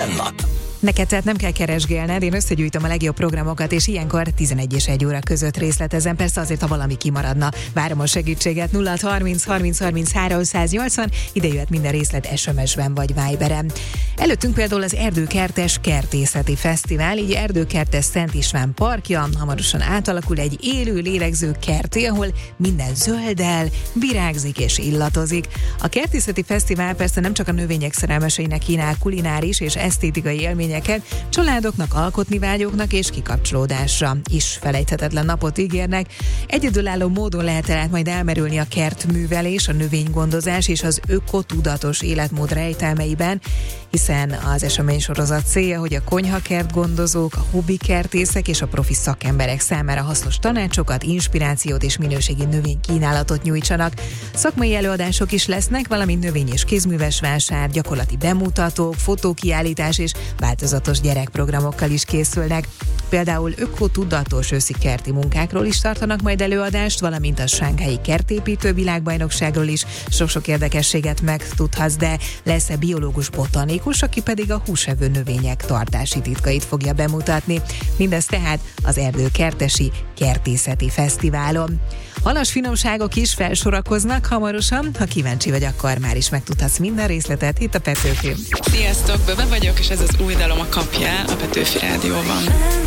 minden nap. Neked tehát nem kell keresgélned, én összegyűjtöm a legjobb programokat, és ilyenkor 11 és 1 óra között részletezem, persze azért, ha valami kimaradna. Várom a segítséget 0630 30 30 380, ide jöhet minden részlet SMS-ben vagy Viberen. Előttünk például az Erdőkertes Kertészeti Fesztivál, így Erdőkertes Szent István parkja, hamarosan átalakul egy élő, lélegző kerté, ahol minden zöldel, virágzik és illatozik. A Kertészeti Fesztivál persze nem csak a növények szerelmeseinek kínál kulináris és esztétikai élményeket, családoknak, alkotni vágyóknak és kikapcsolódásra is felejthetetlen napot ígérnek. Egyedülálló módon lehet tehát majd elmerülni a kertművelés, a növénygondozás és az ökotudatos életmód rejtelmeiben, hiszen az eseménysorozat célja, hogy a konyhakertgondozók, a hobbikertészek és a profi szakemberek számára hasznos tanácsokat, inspirációt és minőségi növénykínálatot nyújtsanak. Szakmai előadások is lesznek, valamint növény- és kézműves vásár, gyakorlati bemutatók, fotókiállítás és változatos gyerekprogramokkal is készülnek. Például ökotudatos őszi kerti munkákról is tartanak majd előadást, valamint a Shanghai kertépítő világbajnokságról is sok-sok érdekességet megtudhatsz, de lesz biológus botanikus, aki pedig a húsevő növények tartási titkait fogja bemutatni. Mindez tehát az Erdőkertesi Kertészeti Fesztiválon. Halas finomságok is felsorakoznak hamarosan, ha kíváncsi vagy, akkor már is megtudhatsz minden részletet itt a Petőfin. Sziasztok, Böbe vagyok, és ez az új dalom a Kapjál a Petőfi Rádióban.